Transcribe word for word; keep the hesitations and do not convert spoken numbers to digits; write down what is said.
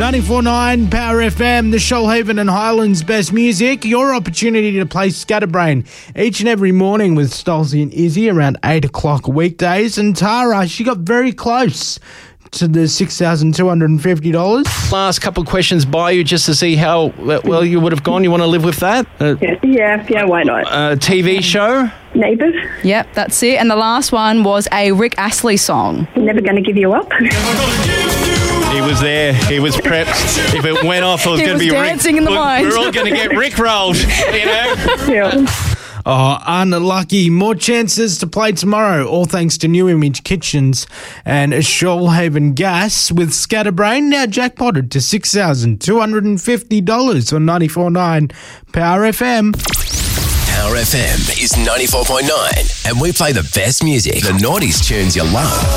ninety-four point nine Power F M, the Shoalhaven and Highlands best music. Your opportunity to play Scatterbrain each and every morning with Stolzy and Izzy around eight o'clock weekdays. And Tara, she got very close to the six thousand two hundred fifty dollars. Last couple of questions by you just to see how well you would have gone. You want to live with that? Uh, Yeah, yeah, yeah, why not? uh, T V show? Neighbours, Yep, that's it. And the last one was a Rick Astley song. never going to give you up. He was there. He was prepped. If it went off, it was He going to was be Rick. dancing in the we're, mind. we're all going to get Rickrolled, you know? Yeah. Oh, unlucky. More chances to play tomorrow, all thanks to New Image Kitchens and Shoalhaven Gas with Scatterbrain, now jackpotted to six thousand two hundred fifty dollars on ninety-four point nine Power F M. Power F M is ninety-four point nine, and we play the best music, the noughties tunes you love.